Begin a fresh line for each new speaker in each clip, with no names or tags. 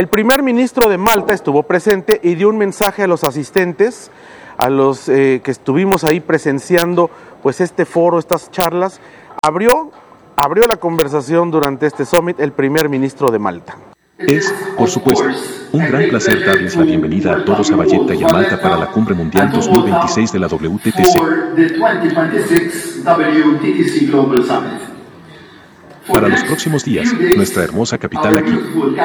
primer ministro de Malta estuvo presente y dio un mensaje a los asistentes, a los que estuvimos ahí presenciando pues este foro, estas charlas. Abrió la conversación durante este summit el primer ministro de Malta.
Es, por supuesto, un gran placer darles la bienvenida a todos a Valletta y a Malta para la Cumbre Mundial 2026 de la WTTC. Para los próximos días, nuestra hermosa capital aquí,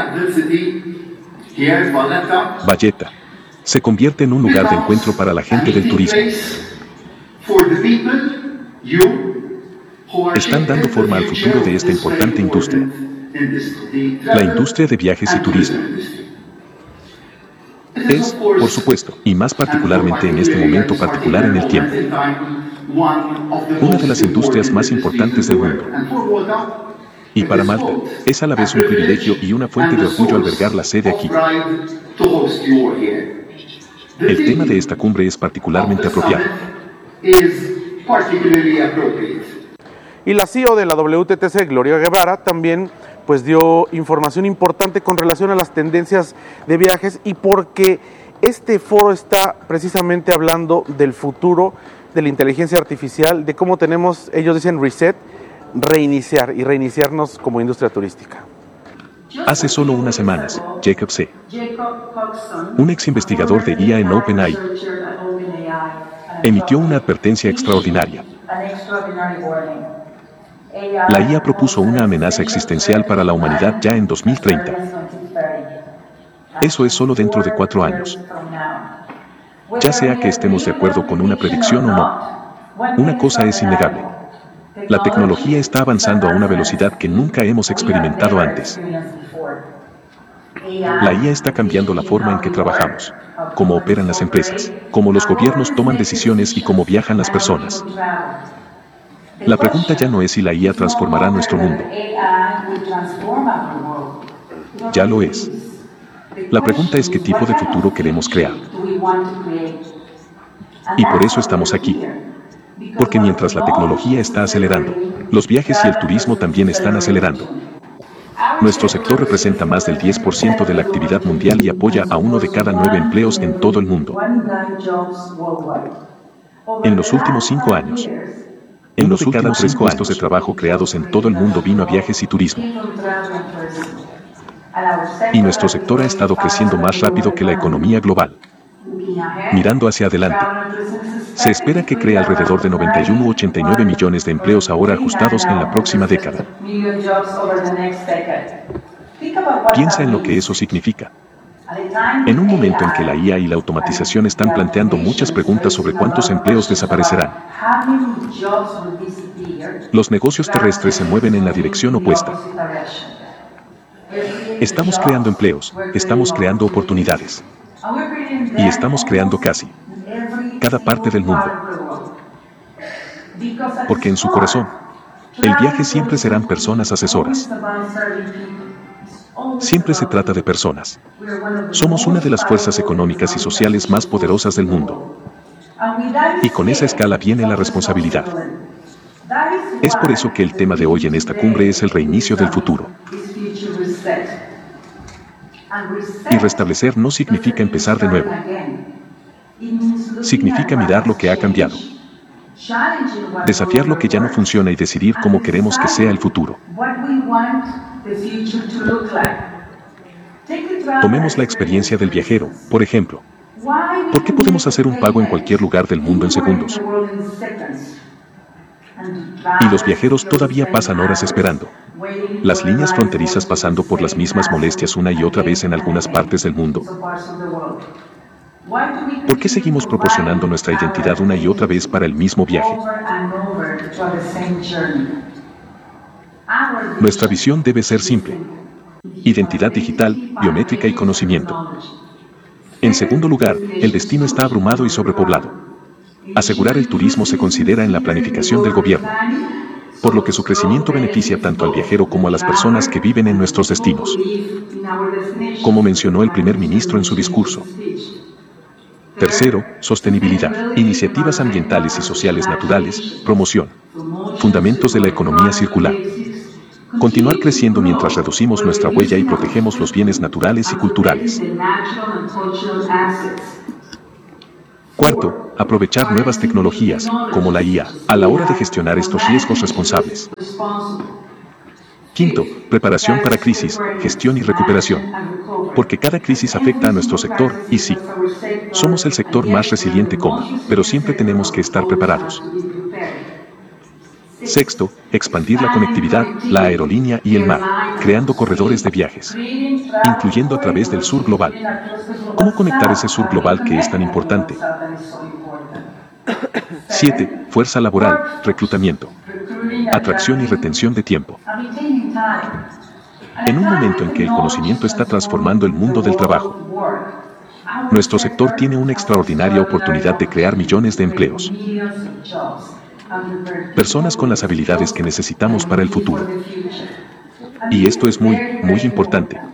Valletta, se convierte en un lugar de encuentro para la gente del turismo. Están dando forma al futuro de esta importante industria, la industria de viajes y turismo. Es, por supuesto, y más particularmente en este momento particular en el tiempo, una de las industrias más importantes del mundo. Y para Malta, es a la vez un privilegio y una fuente de orgullo albergar la sede aquí. El tema de esta cumbre es particularmente apropiado.
Y la CEO de la WTTC, Gloria Guevara, también pues dio información importante con relación a las tendencias de viajes y porque este foro está precisamente hablando del futuro de la inteligencia artificial, de cómo tenemos, ellos dicen reset, reiniciarnos como industria turística.
Hace solo unas semanas, Jacob C., un ex investigador de IA en OpenAI, emitió una advertencia extraordinaria. La IA propuso una amenaza existencial para la humanidad ya en 2030. Eso es solo dentro de 4 años. Ya sea que estemos de acuerdo con una predicción o no, una cosa es innegable. La tecnología está avanzando a una velocidad que nunca hemos experimentado antes. La IA está cambiando la forma en que trabajamos, cómo operan las empresas, cómo los gobiernos toman decisiones y cómo viajan las personas. La pregunta ya no es si la IA transformará nuestro mundo. Ya lo es. La pregunta es qué tipo de futuro queremos crear. Y por eso estamos aquí. Porque mientras la tecnología está acelerando, los viajes y el turismo también están acelerando. Nuestro sector representa más del 10% de la actividad mundial y apoya a 1 de cada 9 empleos en todo el mundo. En los últimos 5 años, en los últimos 3 puestos de trabajo creados en todo el mundo vino a viajes y turismo. Y nuestro sector ha estado creciendo más rápido que la economía global. Mirando hacia adelante, se espera que cree alrededor de 91 u 89 millones de empleos ahora ajustados en la próxima década. Piensa en lo que eso significa. En un momento en que la IA y la automatización están planteando muchas preguntas sobre cuántos empleos desaparecerán, los negocios terrestres se mueven en la dirección opuesta. Estamos creando empleos, estamos creando oportunidades. Y estamos creando casi cada parte del mundo. Porque en su corazón, el viaje siempre serán personas asesoras. Siempre se trata de personas. Somos una de las fuerzas económicas y sociales más poderosas del mundo. Y con esa escala viene la responsabilidad. Es por eso que el tema de hoy en esta cumbre es el reinicio del futuro. Y restablecer no significa empezar de nuevo. Significa mirar lo que ha cambiado. Desafiar lo que ya no funciona y decidir cómo queremos que sea el futuro. Tomemos la experiencia del viajero, por ejemplo. ¿Por qué podemos hacer un pago en cualquier lugar del mundo en segundos? Y los viajeros todavía pasan horas esperando. Las líneas fronterizas pasando por las mismas molestias una y otra vez en algunas partes del mundo. ¿Por qué seguimos proporcionando nuestra identidad una y otra vez para el mismo viaje? Nuestra visión debe ser simple. Identidad digital, biométrica y conocimiento. En segundo lugar, el destino está abrumado y sobrepoblado. Asegurar el turismo se considera en la planificación del gobierno, por lo que su crecimiento beneficia tanto al viajero como a las personas que viven en nuestros destinos. Como mencionó el primer ministro en su discurso. Tercero, sostenibilidad, iniciativas ambientales y sociales naturales, promoción, fundamentos de la economía circular. Continuar creciendo mientras reducimos nuestra huella y protegemos los bienes naturales y culturales. Cuarto, aprovechar nuevas tecnologías, como la IA, a la hora de gestionar estos riesgos responsables. Quinto, preparación para crisis, gestión y recuperación. Porque cada crisis afecta a nuestro sector, y sí, somos el sector más resiliente pero siempre tenemos que estar preparados. Sexto, expandir la conectividad, la aerolínea y el mar, creando corredores de viajes, incluyendo a través del sur global. ¿Cómo conectar ese sur global que es tan importante? 7. Fuerza laboral, reclutamiento, atracción y retención de tiempo. En un momento en que el conocimiento está transformando el mundo del trabajo, nuestro sector tiene una extraordinaria oportunidad de crear millones de empleos. Personas con las habilidades que necesitamos para el futuro. Y esto es muy, muy importante.